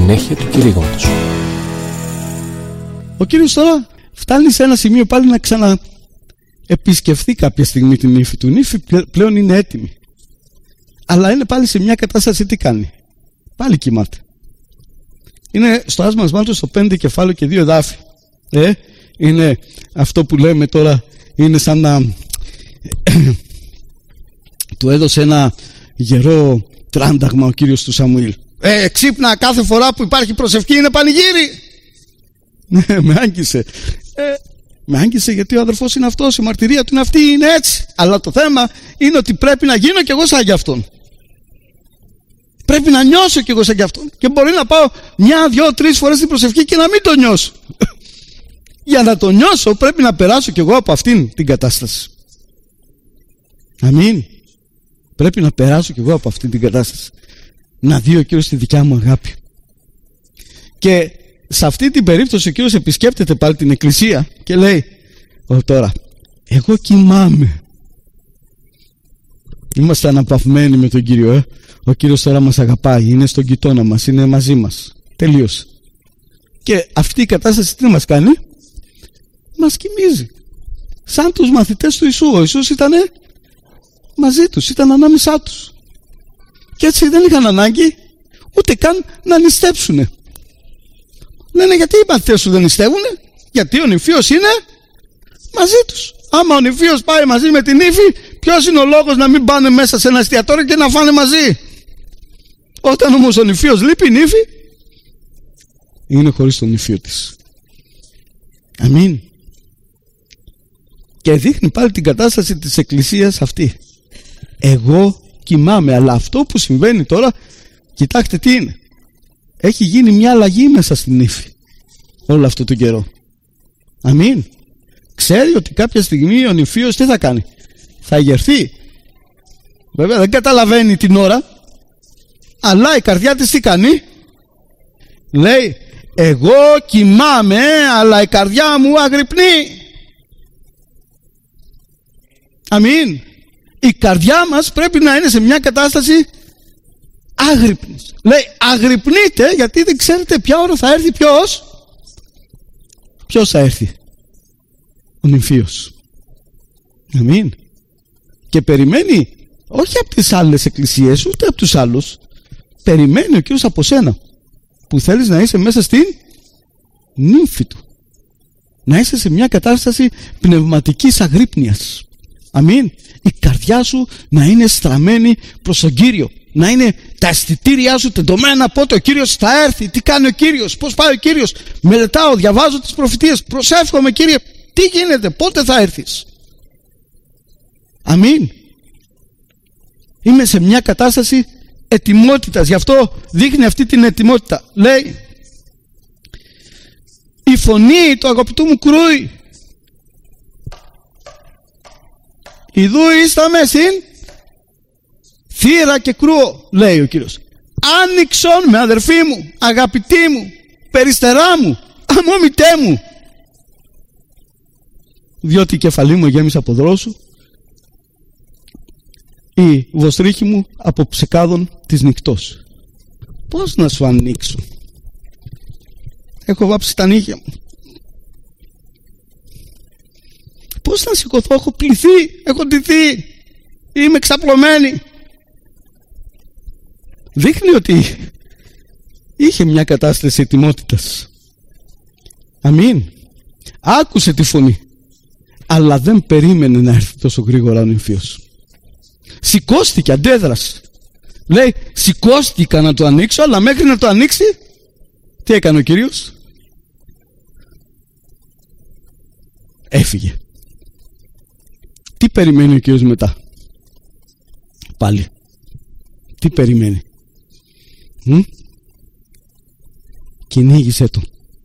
συνέχεια του κηρύγματος. Ο Κύριος τώρα φτάνει σε ένα σημείο πάλι να ξαναεπισκεφθεί κάποια στιγμή την νύφη του. Η νύφη πλέον είναι έτοιμη, αλλά είναι πάλι σε μια κατάσταση, τι κάνει? Πάλι κοιμάται. Είναι στο άσμασμά του στο 5 κεφάλαιο και 2 εδάφη. Είναι αυτό που λέμε τώρα, είναι σαν να του έδωσε ένα γερό τράνταγμα ο Κύριος του Σαμουήλ. Ξύπνα, κάθε φορά που υπάρχει προσευχή είναι πανηγύρι. Ναι, με άγγισε. Με άγγισε γιατί ο αδερφός είναι αυτός, η μαρτυρία του είναι αυτή, είναι έτσι. Αλλά το θέμα είναι ότι πρέπει να γίνω κι εγώ σαν κι αυτόν. Πρέπει να νιώσω κι εγώ σαν κι αυτόν. Και μπορεί να πάω 1, 2, 3 φορές στην προσευχή και να μην το νιώσω. Για να το νιώσω πρέπει να περάσω κι εγώ από αυτήν την κατάσταση. Αμήν. Πρέπει να περάσω κι εγώ από αυτήν την κατάσταση. Να δει ο Κύριος τη δικιά μου αγάπη. Και σε αυτή την περίπτωση ο Κύριος επισκέπτεται πάλι την εκκλησία και λέει, τώρα εγώ κοιμάμαι. Είμαστε αναπαυμένοι με τον Κύριο. Ο Κύριος τώρα μας αγαπάει, είναι στον γειτόνα μας, είναι μαζί μας. Τελείωσε. Και αυτή η κατάσταση τι μας κάνει? Μας κοιμίζει. Σαν τους μαθητές του Ιησού. Ο Ιησούς ήταν μαζί τους, ήταν ανάμεσά τους. Και έτσι δεν είχαν ανάγκη ούτε καν να νηστέψουνε. Λένε, γιατί οι μαθητές σου δεν νηστεύουνε? Γιατί ο νηφίος είναι μαζί τους. Άμα ο νηφίος πάει μαζί με την ύφη, ποιος είναι ο λόγος να μην πάνε μέσα σε ένα εστιατόριο και να φάνε μαζί? Όταν όμως ο νηφίος λείπει, η νύφη είναι χωρίς τον νηφίο της. Αμήν. Και δείχνει πάλι την κατάσταση της εκκλησίας αυτή. Εγώ κοιμάμαι, αλλά αυτό που συμβαίνει τώρα, κοιτάξτε τι είναι. Έχει γίνει μια αλλαγή μέσα στην ύφη όλο αυτό τον καιρό. Αμήν. Ξέρει ότι κάποια στιγμή ο νηφίος τι θα κάνει? Θα αγερθεί. Βέβαια δεν καταλαβαίνει την ώρα, αλλά η καρδιά της τι κάνει? Λέει, εγώ κοιμάμαι, αλλά η καρδιά μου αγρυπνεί. Αμήν. Η καρδιά μας πρέπει να είναι σε μια κατάσταση άγρυπνης. Λέει, αγρυπνείτε, γιατί δεν ξέρετε ποια ώρα θα έρθει ποιος θα έρθει? Ο νηφίος. Αμήν. Και περιμένει όχι από τις άλλες εκκλησίες, ούτε από τους άλλους. Περιμένει ο Κύριος από σένα, που θέλεις να είσαι μέσα στην νύμφη του, να είσαι σε μια κατάσταση πνευματικής αγρύπνιας. Αμήν. Η καρδιά σου να είναι στραμμένη προς τον Κύριο, να είναι τα αισθητήριά σου τεντωμένα πότε ο Κύριος θα έρθει, τι κάνει ο Κύριος, πώς πάει ο Κύριος. Μελετάω, διαβάζω τις προφητείες, προσεύχομαι, Κύριε, τι γίνεται, πότε θα έρθεις? Αμήν. Είμαι σε μια κατάσταση ετοιμότητας, γι' αυτό δείχνει αυτή την ετοιμότητα. Λέει, η φωνή του αγαπητού μου κρούει, ιδούίσταμε στην θύρα και κρούω, λέει ο Κύριος. Άνοιξον με, αδερφοί μου, αγαπητοί μου, περιστερά μου, αμόμητέ μου, διότι η κεφαλή μου γέμισε από δρόσου, η βοστρίχη μου από ψεκάδων της νυχτός. Πώς να σου ανοίξω? Έχω βάψει τα νύχια μου. Πώς να σηκωθώ? Έχω πληθεί, έχω ντυθεί, είμαι ξαπλωμένη. Δείχνει ότι είχε μια κατάσταση ετοιμότητας. Αμήν. Άκουσε τη φωνή, αλλά δεν περίμενε να έρθει τόσο γρήγορα ο νυμφίος. Σηκώστηκε, αντέδρασε. Λέει, σηκώστηκα να το ανοίξω, αλλά μέχρι να το ανοίξει, τι έκανε ο Κύριος? Έφυγε. Τι περιμένει ο Κύριος μετά? Πάλι τι περιμένει? Κυνήγησέ τον.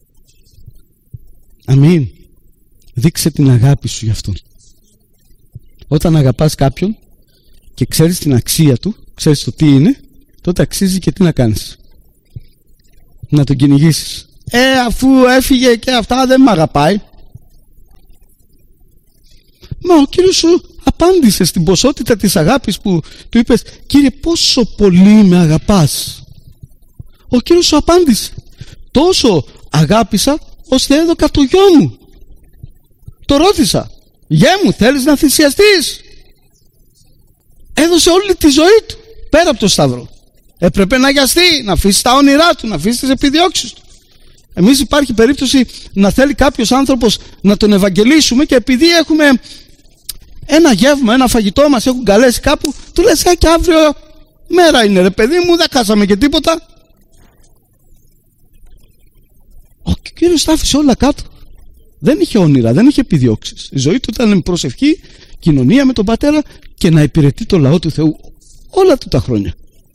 Αμήν. Δείξε την αγάπη σου για αυτόν. Όταν αγαπάς κάποιον και ξέρεις την αξία του, ξέρεις το τι είναι, τότε αξίζει και τι να κάνεις? Να τον κυνηγήσεις. Αφού έφυγε και αυτά, δεν με αγαπάει. Μα ο Κύριος σου απάντησε στην ποσότητα της αγάπης που του είπες, Κύριε, πόσο πολύ με αγαπάς? Ο Κύριος σου απάντησε. Τόσο αγάπησα ώστε έδωκα το γιο μου. Το ρώτησα, γέ μου, θέλεις να θυσιαστείς? Έδωσε όλη τη ζωή του πέρα από το σταυρό. Έπρεπε να αγιαστεί, να αφήσει τα όνειρά του, να αφήσει τις επιδιώξεις του. Εμείς υπάρχει περίπτωση να θέλει κάποιος άνθρωπος να τον ευαγγελίσουμε και επειδή έχουμε ένα γεύμα, ένα φαγητό μας έχουν καλέσει κάπου, του λες και αύριο μέρα είναι, ρε παιδί μου, δεν χάσαμε και τίποτα. Ο Κύριος τα άφησε όλα κάτω. Δεν είχε όνειρα, δεν είχε επιδιώξεις. Η ζωή του ήταν προσευχή, κοινωνία με τον Πατέρα και να υπηρετεί το λαό του Θεού όλα του τα χρόνια.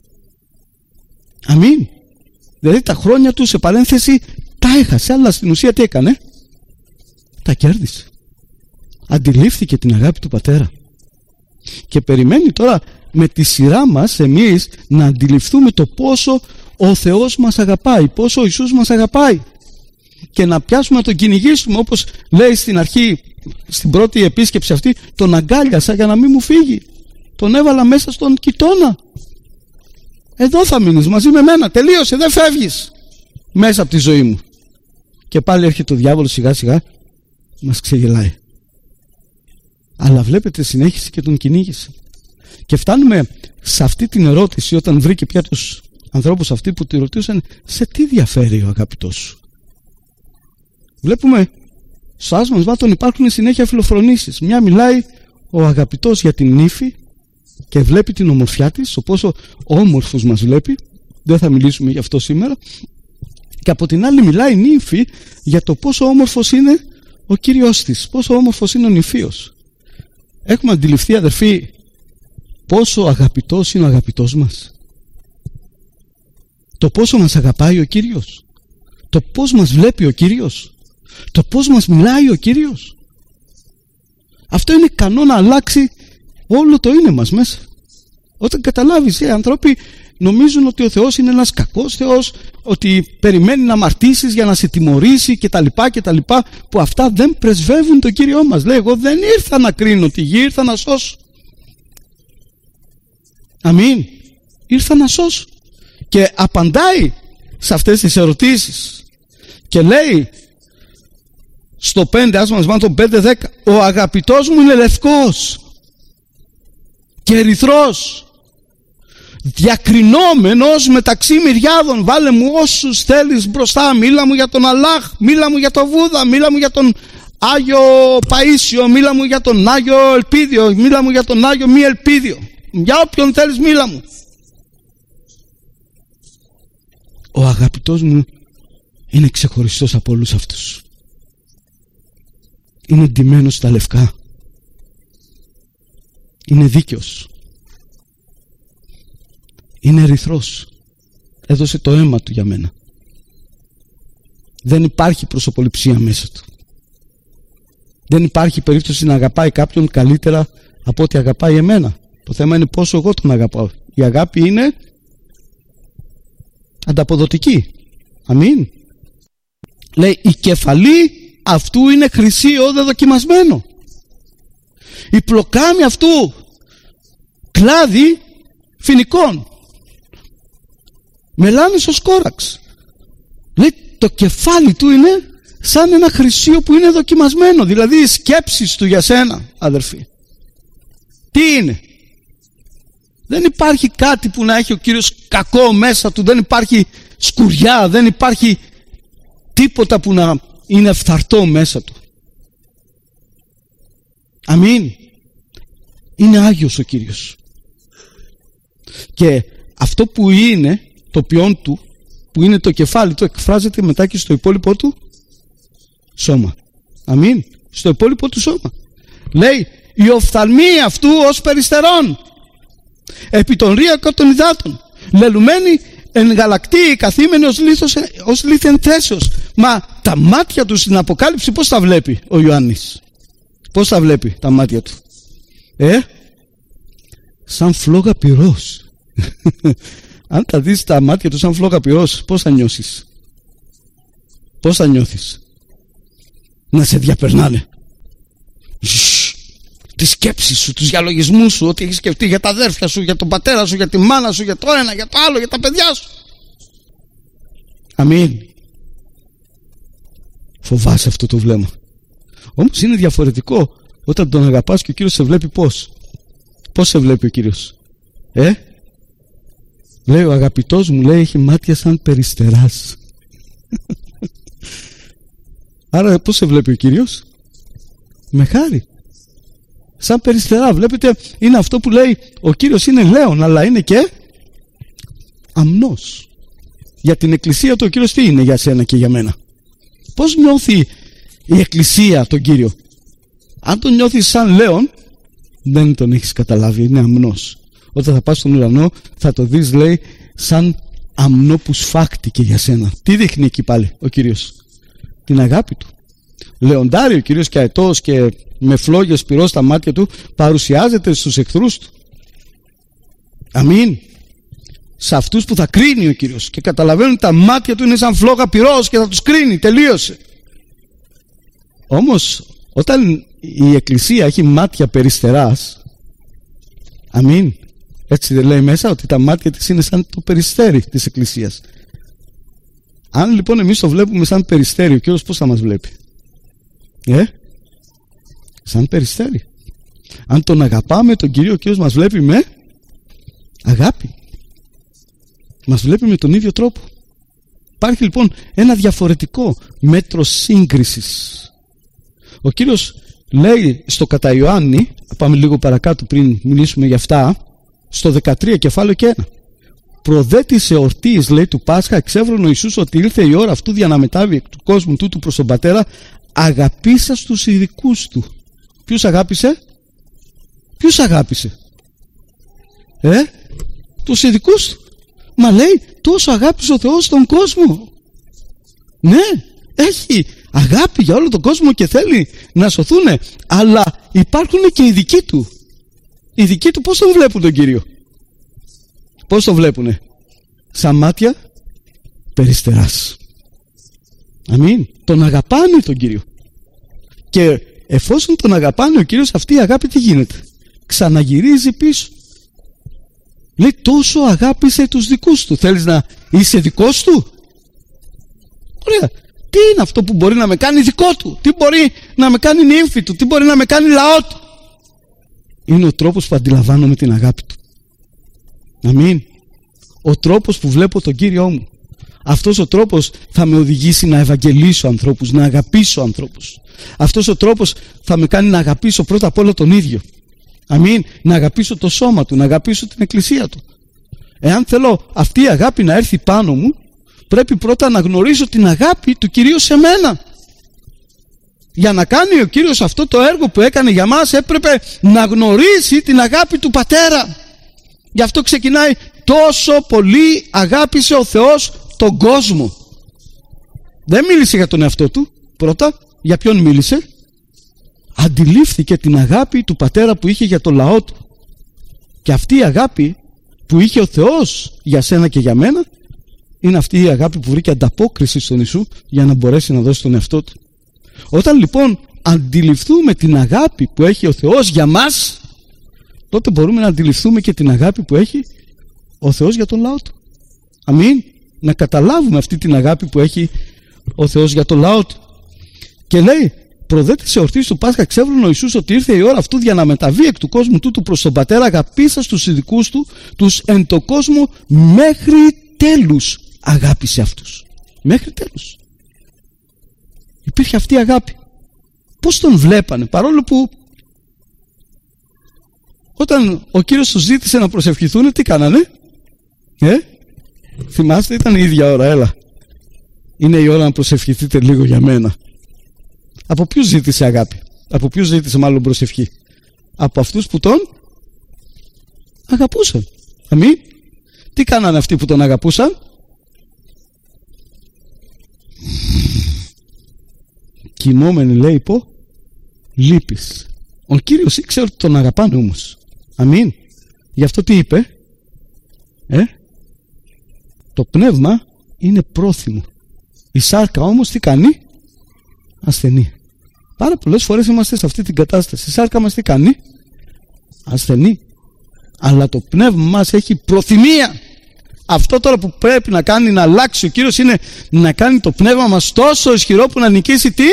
Αμήν. Δηλαδή τα χρόνια του σε παρένθεση τα έχασε, αλλά στην ουσία τι έκανε? Τα κέρδισε. Αντιλήφθηκε την αγάπη του Πατέρα και περιμένει τώρα με τη σειρά μας εμείς να αντιληφθούμε το πόσο ο Θεός μας αγαπάει, πόσο ο Ιησούς μας αγαπάει και να πιάσουμε να τον κυνηγήσουμε, όπως λέει στην αρχή, στην πρώτη επίσκεψη αυτή, τον αγκάλιασα για να μην μου φύγει, τον έβαλα μέσα στον κοιτώνα. Εδώ θα μείνεις μαζί με μένα, τελείωσε, δεν φεύγεις μέσα από τη ζωή μου. Και πάλι έρχεται ο διάβολος σιγά σιγά, μας ξεγελάει. Αλλά βλέπετε, συνέχισε και τον κυνήγησε. Και φτάνουμε σε αυτή την ερώτηση όταν βρήκε πια τους ανθρώπους αυτοί που τη ρωτούσαν, σε τι διαφέρει ο αγαπητός σου? Βλέπουμε στο άσμα βάτων υπάρχουν συνέχεια φιλοφρονήσεις. Μια μιλάει ο αγαπητός για την νύφη και βλέπει την ομορφιά της, το πόσο όμορφος μας βλέπει, δεν θα μιλήσουμε γι' αυτό σήμερα, και από την άλλη μιλάει η νύφη για το πόσο όμορφος είναι ο Κύριος της, πόσο όμορφος είναι ο νηφίος. Έχουμε αντιληφθεί, αδερφοί, πόσο αγαπητός είναι ο αγαπητός μας? Το πόσο μας αγαπάει ο Κύριος, το πώς μας βλέπει ο Κύριος, το πώς μας μιλάει ο Κύριος. Αυτό είναι ικανό να αλλάξει όλο το είναι μας μέσα. Όταν καταλάβεις, οι άνθρωποι νομίζουν ότι ο Θεός είναι ένας κακός Θεός, ότι περιμένει να αμαρτήσεις για να σε τιμωρήσει κτλ, που αυτά δεν πρεσβεύουν τον Κύριό μας. Λέει, εγώ δεν ήρθα να κρίνω τη γη, ήρθα να σώσω. Αμήν. Ήρθα να σώσω. Και απαντάει σε αυτές τις ερωτήσεις και λέει στο 5, ας μας βάλουμε το 5-10, ο αγαπητός μου είναι λευκός και ερυθρός, διακρινόμενος μεταξύ μυριάδων. Βάλε μου όσους θέλεις μπροστά, μίλα μου για τον Αλλάχ, μίλα μου για τον Βούδα, μίλα μου για τον Άγιο Παΐσιο, μίλα μου για τον Άγιο Ελπίδιο, μίλα μου για τον Άγιο Μη Ελπίδιο, για όποιον θέλεις μίλα μου. Ο αγαπητός μου είναι ξεχωριστός από όλους αυτούς. Είναι ντυμένος στα λευκά. Είναι δίκαιος. Είναι ερυθρός. Έδωσε το αίμα του για μένα. Δεν υπάρχει προσωποληψία μέσα του. Δεν υπάρχει περίπτωση να αγαπάει κάποιον καλύτερα από ό,τι αγαπάει εμένα. Το θέμα είναι πόσο εγώ τον αγαπάω. Η αγάπη είναι ανταποδοτική. Αμήν. Λέει, η κεφαλή αυτού είναι χρυσίο δεδοκιμασμένο. Η πλοκάμη αυτού κλάδι φοινικών. Μελάνης ως κόραξ. Λέει, το κεφάλι του είναι σαν ένα χρυσίο που είναι δοκιμασμένο. Δηλαδή οι σκέψεις του για σένα, αδερφοί, τι είναι? Δεν υπάρχει κάτι που να έχει ο Κύριος κακό μέσα του. Δεν υπάρχει σκουριά, δεν υπάρχει τίποτα που να είναι φθαρτό μέσα του. Αμήν. Είναι Άγιος ο Κύριος. Και αυτό που είναι το ποιόν του, που είναι το κεφάλι του, εκφράζεται μετά και στο υπόλοιπο του σώμα. Αμήν. Στο υπόλοιπο του σώμα. Λέει, η οφθαλμή αυτού ως περιστερών, επί των ρύακων των υδάτων, λελουμένη εν γαλακτή, καθήμενη ως λίθεν θέσεως. Μα τα μάτια του στην Αποκάλυψη πώς τα βλέπει ο Ιωάννης? Πώς τα βλέπει τα μάτια του? Σαν φλόγα πυρός. Αν τα δεις τα μάτια του σαν φλόγα πυρός, πώς θα νιώσεις? Πώς θα νιώθεις? Να σε διαπερνάνε. Τις σκέψεις σου, τους διαλογισμούς σου, ό,τι έχεις σκεφτεί για τα αδέρφια σου, για τον πατέρα σου, για τη μάνα σου, για το ένα, για το άλλο, για τα παιδιά σου. Αμήν. Φοβάσαι αυτό το βλέμμα. Όμως είναι διαφορετικό όταν τον αγαπάς και ο Κύριος σε βλέπει πώς. Πώς σε βλέπει ο Κύριος? Λέει ο αγαπητός μου, λέει, έχει μάτια σαν περιστεράς. Άρα πώς σε βλέπει ο Κύριος? Με χάρη. Σαν περιστερά. Βλέπετε, είναι αυτό που λέει ο Κύριος, είναι λέον, αλλά είναι και αμνός. Για την Εκκλησία του ο Κύριος τι είναι για σένα και για μένα? Πώς νιώθει η Εκκλησία τον Κύριο? Αν τον νιώθεις σαν λέον, δεν τον έχεις καταλάβει, είναι αμνός. Όταν θα πας στον ουρανό θα το δεις, λέει, σαν αμνό που σφάχτηκε για σένα. Τι δείχνει εκεί πάλι ο Κύριος? Την αγάπη του. Λεοντάρι ο Κύριος και αετός και με φλόγες πυρός στα μάτια του παρουσιάζεται στους εχθρούς του. Αμήν. Σε αυτούς που θα κρίνει ο Κύριος και καταλαβαίνουν τα μάτια του είναι σαν φλόγα πυρός και θα τους κρίνει. Τελείωσε. Όμως όταν η Εκκλησία έχει μάτια περιστεράς, αμήν, έτσι δεν λέει μέσα ότι τα μάτια της είναι σαν το περιστέρι της Εκκλησίας? Αν λοιπόν εμείς το βλέπουμε σαν περιστέρι, ο Κύριος πώς θα μας βλέπει? Σαν περιστέρι. Αν τον αγαπάμε τον Κύριο, ο Κύριος μας βλέπει με αγάπη. Μας βλέπει με τον ίδιο τρόπο. Υπάρχει λοιπόν ένα διαφορετικό μέτρο σύγκρισης. Ο Κύριος λέει στο κατά Ιωάννη, πάμε λίγο παρακάτω πριν μιλήσουμε για αυτά, στο 13 κεφάλαιο και 1. Προδέτης εορτής, λέει, του Πάσχα, εξεύρων ο Ιησούς ότι ήλθε η ώρα αυτού για να μετάβει εκ του κόσμου τούτου προς τον Πατέρα, αγαπήσας τους ειδικούς του. Ποιους αγάπησε? Ποιους αγάπησε? Τους ειδικούς του. Μα λέει, τόσο αγάπησε ο Θεός τον κόσμο. Ναι, έχει αγάπη για όλο τον κόσμο και θέλει να σωθούνε, αλλά υπάρχουν και οι δικοί του. Οι δικοί του πώς τον βλέπουν τον Κύριο? Πώς τον βλέπουνε? Σαν μάτια περιστεράς. Αμήν. Τον αγαπάνε τον Κύριο. Και εφόσον τον αγαπάνε ο Κύριος, αυτή η αγάπη τι γίνεται? Ξαναγυρίζει πίσω. Λέει, τόσο αγάπησε τους δικούς του. Θέλεις να είσαι δικός του? Ωραία. Τι είναι αυτό που μπορεί να με κάνει δικό του? Τι μπορεί να με κάνει νύμφη του? Τι μπορεί να με κάνει λαό του? Είναι ο τρόπος που αντιλαμβάνομαι την αγάπη του. Αμήν. Ο τρόπος που βλέπω τον Κύριό μου. Αυτός ο τρόπος θα με οδηγήσει να ευαγγελίσω ανθρώπους, να αγαπήσω ανθρώπους. Αυτός ο τρόπος θα με κάνει να αγαπήσω πρώτα απ' όλα τον ίδιο. Αμήν. Να αγαπήσω το σώμα του, να αγαπήσω την Εκκλησία του. Εάν θέλω αυτή η αγάπη να έρθει πάνω μου, πρέπει πρώτα να γνωρίσω την αγάπη του Κυρίου σε μένα. Για να κάνει ο Κύριος αυτό το έργο που έκανε για μας, έπρεπε να γνωρίσει την αγάπη του Πατέρα. Γι' αυτό ξεκινάει, τόσο πολύ αγάπησε ο Θεός τον κόσμο. Δεν μίλησε για τον εαυτό του πρώτα. Για ποιον μίλησε? Αντιλήφθηκε την αγάπη του Πατέρα που είχε για το λαό του. Και αυτή η αγάπη που είχε ο Θεός για σένα και για μένα, είναι αυτή η αγάπη που βρήκε ανταπόκριση στον Ιησού για να μπορέσει να δώσει τον εαυτό του. Όταν λοιπόν αντιληφθούμε την αγάπη που έχει ο Θεός για μας, τότε μπορούμε να αντιληφθούμε και την αγάπη που έχει ο Θεός για τον λαό του. Αμήν. Να καταλάβουμε αυτή την αγάπη που έχει ο Θεός για τον λαό του. Και λέει, προδέτης εορτής του Πάσχα, εξεύρων ο Ιησούς ότι ήρθε η ώρα αυτού για να μεταβεί εκ του κόσμου τούτου προς τον Πατέρα, αγαπήσας τους ειδικούς του, τους εν το κόσμο μέχρι τέλους αγάπησε αυτούς. Μέχρι τέλους. Υπήρχε αυτή η αγάπη. Πώς τον βλέπανε? Παρόλο που όταν ο Κύριος τους ζήτησε να προσευχηθούν, τι κάνανε? Θυμάστε, ήταν η ίδια ώρα. Έλα, είναι η ώρα να προσευχηθείτε λίγο για μένα. Από ποιους ζήτησε αγάπη? Από ποιους ζήτησε μάλλον προσευχή? Από αυτούς που τον αγαπούσαν. Αμήν. Τι κάνανε αυτοί που τον αγαπούσαν? Κοιμόμενοι, λέει, υπό λύπης. Ο Κύριος ήξερε ότι τον αγαπάνε όμως. Αμήν. Γι' αυτό τι είπε? Το πνεύμα είναι πρόθυμο. Η σάρκα όμως τι κάνει? Ασθενή. Πάρα πολλές φορές είμαστε σε αυτή την κατάσταση. Η σάρκα μας τι κάνει? Ασθενή. Αλλά το πνεύμα μας έχει προθυμία Αυτό τώρα που πρέπει να κάνει, να αλλάξει ο Κύριος, είναι να κάνει το πνεύμα μας τόσο ισχυρό που να νικήσει την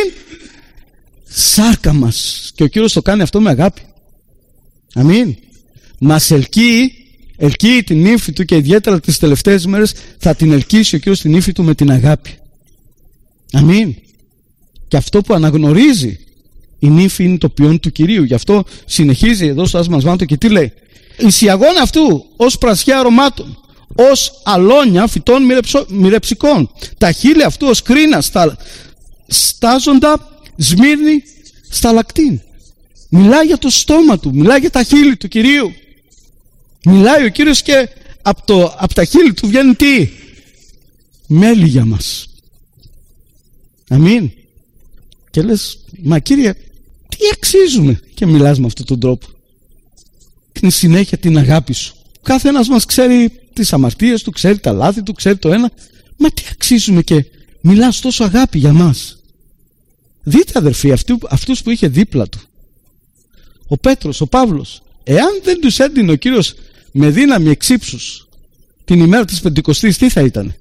σάρκα μας. Και ο Κύριος το κάνει αυτό με αγάπη. Αμήν. Μας ελκύει την ύφη του, και ιδιαίτερα τις τελευταίες μέρες θα την ελκύσει ο Κύριος την ύφη του με την αγάπη. Αμήν. Και αυτό που αναγνωρίζει η νύφη είναι το ποιόν του Κυρίου. Γι' αυτό συνεχίζει εδώ στο άσμα Βάντο και τι λέει? Η σιαγών αυτού ως πρασιά αρωμάτων, ως αλόνια φυτών μυρεψικών, τα χείλη αυτού ως κρίνα στάζοντα Σμύρνη σταλακτήν. Μιλάει για το στόμα του, μιλάει για τα χείλη του Κυρίου. Μιλάει ο Κύριος και από τα χείλη του βγαίνει τι? Μέλι για μας. Αμήν. Και λες, μα Κύριε, τι αξίζουμε? Και μιλάς με αυτόν τον τρόπο. Είναι συνέχεια την αγάπη σου. Κάθε ένας μας ξέρει τις αμαρτίες του, ξέρει τα λάθη του, ξέρει το ένα. Μα τι αξίζουμε και μιλάς τόσο αγάπη για μας? Δείτε αδερφοί, αυτούς που είχε δίπλα του, ο Πέτρος, ο Παύλος, εάν δεν τους έντυνε ο Κύριος με δύναμη εξ ύψους την ημέρα της Πεντηκοστής, τι θα ήταν?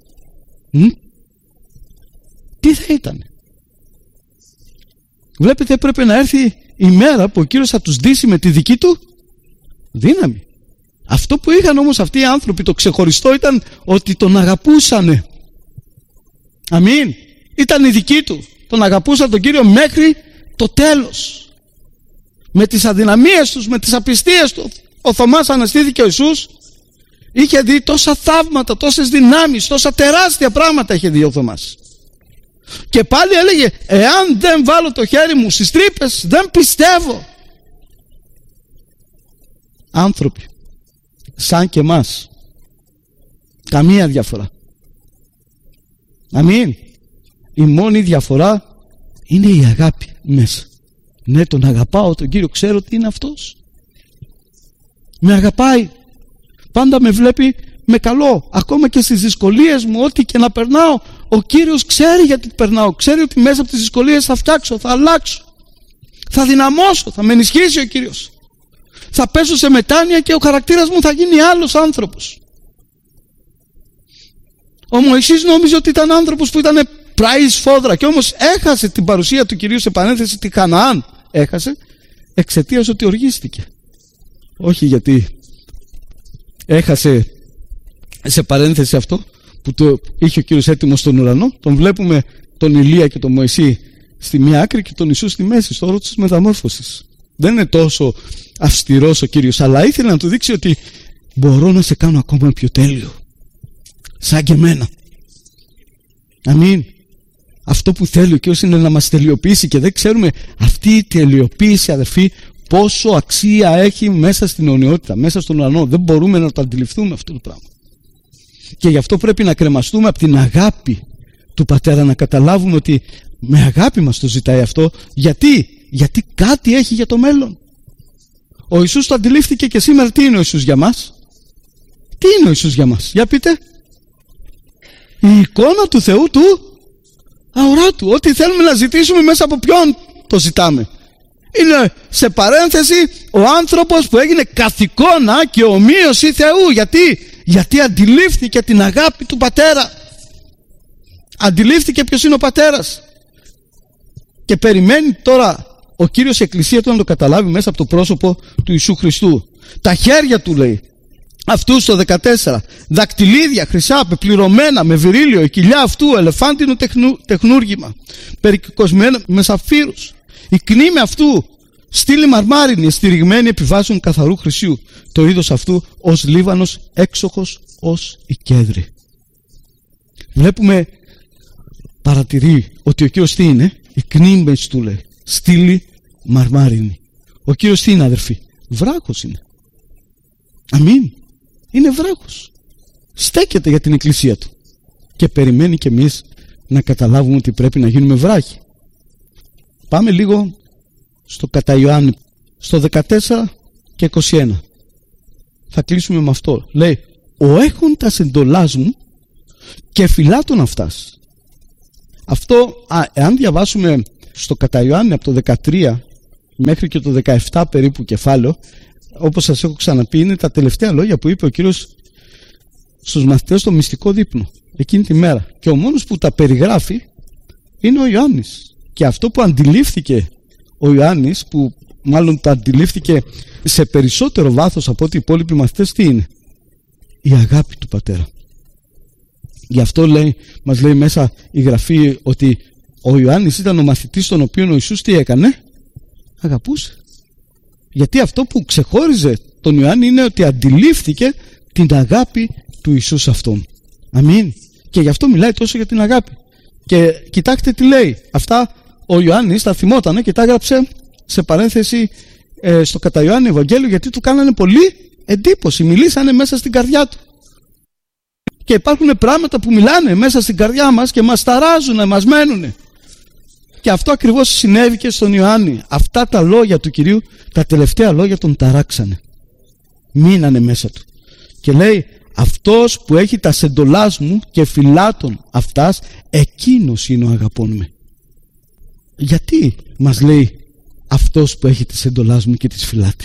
Τι θα ήταν? Βλέπετε, έπρεπε να έρθει η μέρα που ο Κύριος θα τους δείσει με τη δική του δύναμη. Αυτό που είχαν όμως αυτοί οι άνθρωποι, το ξεχωριστό, ήταν ότι τον αγαπούσανε. Αμήν. Ήταν η δική του. Τον αγαπούσαν τον Κύριο μέχρι το τέλος. Με τις αδυναμίες τους, με τις απιστίες του. Ο Θωμάς αναστήθηκε ο Ιησούς. Είχε δει τόσα θαύματα, τόσες δυνάμεις, τόσα τεράστια πράγματα είχε δει ο Θωμάς. Και πάλι έλεγε, εάν δεν βάλω το χέρι μου στις τρύπες, δεν πιστεύω. Άνθρωποι σαν και εμάς, καμία διαφορά. Αμήν. Η μόνη διαφορά είναι η αγάπη μέσα. Ναι, τον αγαπάω τον Κύριο, ξέρω τι είναι αυτός. Με αγαπάει. Πάντα με βλέπει με καλό. Ακόμα και στις δυσκολίες μου, ό,τι και να περνάω, ο Κύριος ξέρει γιατί περνάω. Ξέρει ότι μέσα από τις δυσκολίες θα φτιάξω, θα αλλάξω, θα δυναμώσω, θα με ενισχύσει ο Κύριος. Θα πέσω σε μετάνοια και ο χαρακτήρας μου θα γίνει άλλος άνθρωπος. Ο Μωυσής νόμιζε ότι ήταν άνθρωπος που ήταν πράη σφόδρα, και όμως έχασε την παρουσία του Κυρίου, σε παρένθεση τη Χαναάν έχασε, εξαιτίας ότι οργίστηκε. Όχι γιατί έχασε, σε παρένθεση αυτό που το είχε ο Κύριος έτοιμο στον ουρανό. Τον βλέπουμε τον Ηλία και τον Μωυσή στη μία άκρη και τον Ιησού στη μέση, στο όρο της μεταμόρφωσης. Δεν είναι τόσο αυστηρός ο Κύριος, αλλά ήθελε να του δείξει ότι μπορώ να σε κάνω ακόμα πιο τέλειο, σαν και εμένα. Αμήν. Αυτό που θέλει ο Κύριος είναι να μας τελειοποιήσει, και δεν ξέρουμε αυτή η τελειοποίηση, αδερφοί, πόσο αξία έχει μέσα στην αιωνιότητα, μέσα στον ουρανό. Δεν μπορούμε να το αντιληφθούμε αυτό το πράγμα. Και γι' αυτό πρέπει να κρεμαστούμε από την αγάπη του Πατέρα, να καταλάβουμε ότι με αγάπη μας το ζητάει αυτό. Γιατί κάτι έχει για το μέλλον. Ο Ιησούς το αντιλήφθηκε, και σήμερα τι είναι ο Ιησούς για μας? Τι είναι ο Ιησούς για μας? Για πείτε. Η εικόνα του Θεού του αοράτου. Ό,τι θέλουμε να ζητήσουμε, μέσα από ποιον το ζητάμε? Είναι, σε παρένθεση, ο άνθρωπος που έγινε καθ' εικόνα και ομοίωση Θεού. Γιατί αντιλήφθηκε την αγάπη του Πατέρα. Αντιλήφθηκε ποιος είναι ο Πατέρας. Και περιμένει τώρα ο Κύριος η Εκκλησία του να το καταλάβει μέσα από το πρόσωπο του Ιησού Χριστού. Τα χέρια του, λέει, αυτού στο 14, δακτυλίδια χρυσά πεπληρωμένα με βυρίλιο, η κοιλιά αυτού ελεφάντινο τεχνούργημα, περικοσμένα με σαφύρους, η κνήμη αυτού στήλη μαρμάρινη, στηριγμένη επιβάσεων καθαρού χρυσίου, το είδος αυτού ως λίβανος έξοχος ως η κέδρη. Βλέπουμε, παρατηρεί ότι ο Κύριος τι είναι? Οι κνήμες του, λέει, στήλη μαρμάρινη. Ο Κύριος τι είναι, αδερφοί? Βράχος είναι. Αμήν. Είναι βράχος. Στέκεται για την Εκκλησία του και περιμένει κι εμείς να καταλάβουμε ότι πρέπει να γίνουμε βράχοι. Πάμε λίγο στο κατά Ιωάννη, στο 14 και 21. Θα κλείσουμε με αυτό. Λέει, ο έχοντας εντολάς μου και φυλάτων αυτάς. Αυτό, εάν διαβάσουμε στο κατά Ιωάννη από το 13 μέχρι και το 17 περίπου κεφάλαιο, όπως σας έχω ξαναπεί, είναι τα τελευταία λόγια που είπε ο Κύριος στους μαθητές το μυστικό δείπνο εκείνη τη μέρα, και ο μόνος που τα περιγράφει είναι ο Ιωάννης. Και αυτό που αντιλήφθηκε ο Ιωάννης, που μάλλον τα αντιλήφθηκε σε περισσότερο βάθος από ό,τι οι υπόλοιποι μαθητές, τι είναι? Η αγάπη του Πατέρα. Γι' αυτό μας λέει μέσα η Γραφή ότι ο Ιωάννης ήταν ο μαθητής τον οποίο ο Ιησούς τι έκανε? Αγαπούσε. Γιατί αυτό που ξεχώριζε τον Ιωάννη είναι ότι αντιλήφθηκε την αγάπη του Ιησούς αυτόν. Αμήν. Και γι' αυτό μιλάει τόσο για την αγάπη. Και κοιτάξτε τι λέει. Αυτά ο Ιωάννης τα θυμότανε και τα έγραψε σε παρένθεση στο κατά Ιωάννη Ευαγγέλιο, γιατί του κάνανε πολύ εντύπωση. Μιλήσανε μέσα στην καρδιά του. Και υπάρχουν πράγματα που μιλάνε μέσα στην καρδιά μας και μας ταράζουν, μας μένουν. Και αυτό ακριβώς συνέβη και στον Ιωάννη. Αυτά τα λόγια του Κυρίου, τα τελευταία λόγια, τον ταράξανε. Μείνανε μέσα του. Και λέει, αυτός που έχει τα σεντολάς μου και φυλάτων αυτάς, εκείνος είναι ο αγαπών με. Γιατί μας λέει αυτός που έχει τις σεντολάς μου και τις φυλάται?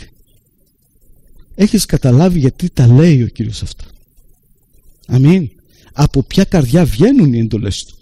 Έχεις καταλάβει γιατί τα λέει ο Κύριος αυτά? Αμήν. Από ποια καρδιά βγαίνουν οι εντολές του?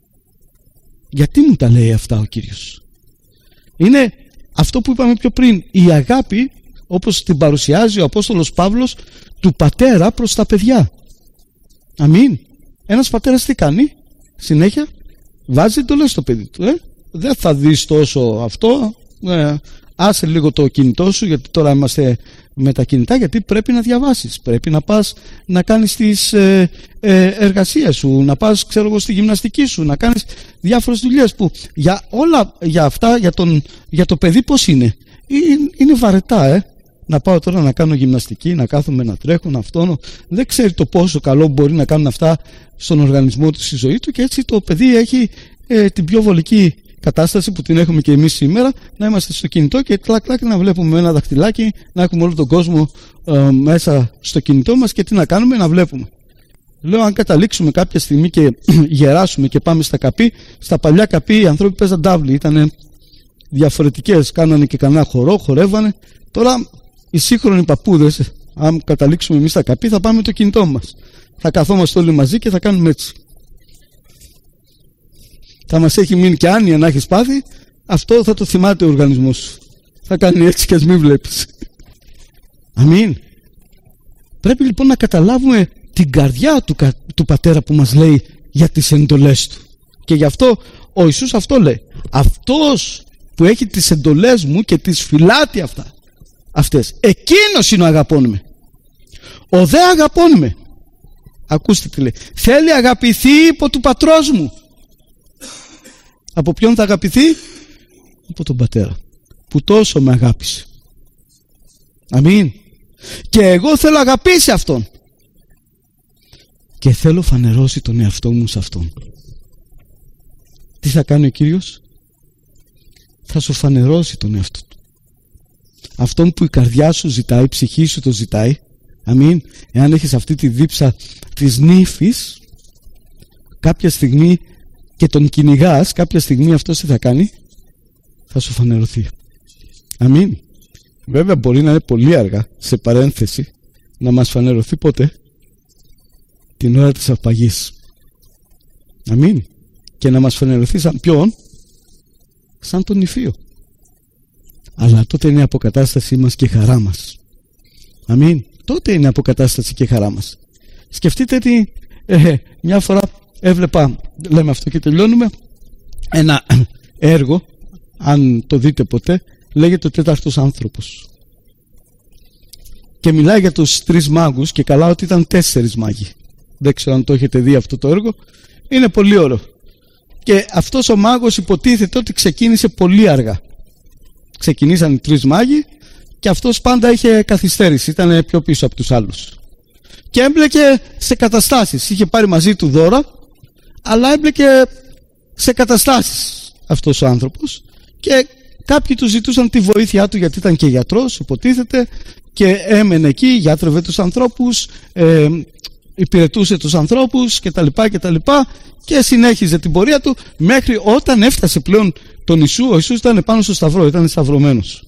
Γιατί μου τα λέει αυτά ο Κύριος? Είναι αυτό που είπαμε πιο πριν, η αγάπη όπως την παρουσιάζει ο Απόστολος Παύλος του πατέρα προς τα παιδιά. Αμήν. Ένας πατέρας τι κάνει? Συνέχεια βάζει εντολές στο παιδί του. Δεν θα δεις τόσο αυτό, άσε λίγο το κινητό σου, γιατί τώρα είμαστε με τα κινητά, γιατί πρέπει να διαβάσεις, πρέπει να πας να κάνεις τις εργασίες σου, να πας στη γυμναστική σου, να κάνεις διάφορες δουλειές που για όλα για αυτά για το παιδί πώς είναι? Είναι βαρετά, να πάω τώρα να κάνω γυμναστική, να κάθομαι να τρέχω, να αυτόνω. Δεν ξέρει το πόσο καλό μπορεί να κάνουν αυτά στον οργανισμό του, στη ζωή του, και έτσι το παιδί έχει την πιο βολική κατάσταση που την έχουμε και εμείς σήμερα, να είμαστε στο κινητό και κλακ να βλέπουμε ένα δαχτυλάκι, να έχουμε όλο τον κόσμο μέσα στο κινητό μας, και τι να κάνουμε? Να βλέπουμε. Λέω, αν καταλήξουμε κάποια στιγμή και γεράσουμε και πάμε στα καπί, στα παλιά καπί οι άνθρωποι παίζαν τάβλη, ήταν διαφορετικές, κάνανε και κανένα χορό, χορεύανε. Τώρα οι σύγχρονοι παππούδες, αν καταλήξουμε εμείς στα καπί, θα πάμε με το κινητό μας, θα καθόμαστε όλοι μαζί και θα κάνουμε έτσι. Θα μας έχει μείνει και άνοια να έχεις πάθει, αυτό θα το θυμάται ο οργανισμός σου. Θα κάνει έτσι και ας μην βλέπεις. Αμήν. Πρέπει λοιπόν να καταλάβουμε την καρδιά του Πατέρα που μας λέει για τις εντολές του. Και γι' αυτό ο Ιησούς αυτό λέει. Αυτός που έχει τις εντολές μου και τις φυλάτει αυτές, εκείνος είναι ο αγαπών με. Ο δε αγαπών με, ακούστε τι λέει, θέλει αγαπηθεί υπό του πατρός μου. Από ποιον θα αγαπηθεί? Από τον Πατέρα που τόσο με αγάπησε. Αμήν. Και εγώ θέλω αγαπήσει αυτόν και θέλω φανερώσει τον εαυτό μου σε αυτόν. Τι θα κάνει ο Κύριος? Θα σου φανερώσει τον εαυτό του, αυτόν που η καρδιά σου ζητάει, η ψυχή σου το ζητάει. Αμήν. Εάν έχεις αυτή τη δίψα της νύφης, κάποια στιγμή, και τον κυνηγάς, κάποια στιγμή αυτός τι θα κάνει? Θα σου φανερωθεί. Αμήν. Βέβαια μπορεί να είναι πολύ αργά, σε παρένθεση, να μας φανερωθεί πότε? Την ώρα της αρπαγής. Αμήν. Και να μας φανερωθεί σαν ποιον? Σαν τον νηφίο. Αλλά τότε είναι η αποκατάστασή μας και η χαρά μας. Αμήν. Τότε είναι η αποκατάσταση και η χαρά μας. Σκεφτείτε ότι μια φορά έβλεπα, λέμε αυτό και τελειώνουμε, ένα έργο, αν το δείτε ποτέ, λέγεται ο τέταρτος άνθρωπος, και μιλάει για τους 3 μάγους, και καλά ότι ήταν 4 μάγοι. Δεν ξέρω αν το έχετε δει αυτό το έργο, είναι πολύ ωραίο. Και αυτός ο μάγος υποτίθεται ότι ξεκίνησε πολύ αργά. Ξεκινήσαν οι 3 μάγοι και αυτός πάντα είχε καθυστέρηση, ήταν πιο πίσω από τους άλλους. Και έμπλεκε σε καταστάσεις, είχε πάρει μαζί του δώρα, αλλά έμπλεκε σε καταστάσεις αυτός ο άνθρωπος, και κάποιοι του ζητούσαν τη βοήθειά του, γιατί ήταν και γιατρός υποτίθεται, και έμενε εκεί, γιατρεύε τους ανθρώπους, υπηρετούσε τους ανθρώπους κτλ. Και συνέχιζε την πορεία του μέχρι όταν έφτασε πλέον τον Ιησού. Ο Ιησούς ήταν πάνω στο σταυρό, ήταν σταυρωμένος.